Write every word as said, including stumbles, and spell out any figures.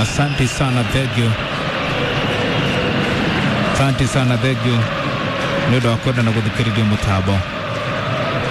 Asante sana thegio. Asante sana thegio. Ndio wakwenda na guthikiriria mutabo.